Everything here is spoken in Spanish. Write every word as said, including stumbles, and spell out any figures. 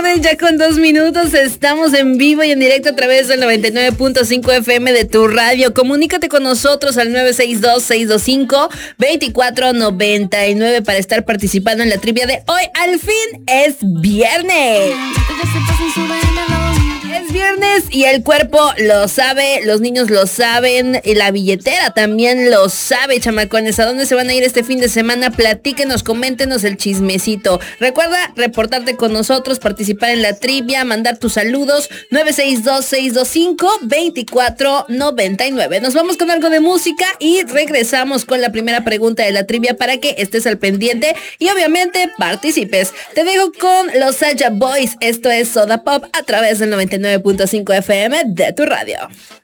tarde, ya con dos minutos. Estamos en vivo y en directo a través del noventa y nueve punto cinco F M de tu radio. Comunícate con nosotros al nueve seis dos, seis dos cinco, dos cuatro nueve nueve para estar participando en la trivia de hoy. Al fin es viernes. Es viernes y el cuerpo lo sabe, los niños lo saben, y la billetera también lo sabe, chamacones. ¿A dónde se van a ir este fin de semana? Platíquenos, coméntenos el chismecito. Recuerda reportarte con nosotros, participar en la trivia, mandar tus saludos. nueve seis dos, seis dos cinco, dos cuatro nueve nueve. Nos vamos con algo de música y regresamos con la primera pregunta de la trivia para que estés al pendiente y obviamente participes. Te dejo con los Saja Boys. Esto es Soda Pop a través del noventa y nueve punto cinco F M de tu radio.